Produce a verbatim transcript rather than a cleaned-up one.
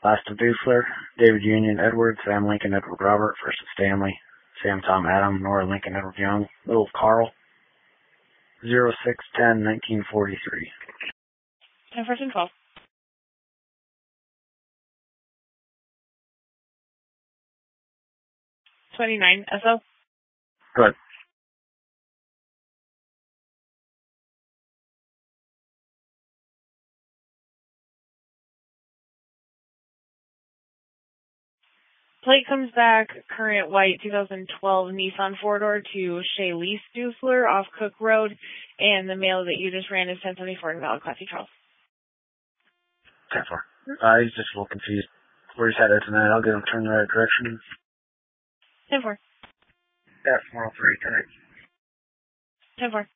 Last of Dusler, David Union Edward, Sam Lincoln Edward Robert, First of Stanley, Sam Tom Adam, Nora Lincoln Edward Young, Little Carl, zero six ten nineteen forty-three. ten fourteen twelve. twenty-nine, S O. Good. Plate comes back, current white two thousand twelve Nissan four-door to Shaylise Dusler off Cook Road, and the mail that you just ran is ten seventy-four in Valid Class C Charles. ten four. Uh, he's just a little confused where he's headed tonight. I'll get him turned in the right direction. ten four. Yeah, four oh three, correct. ten four.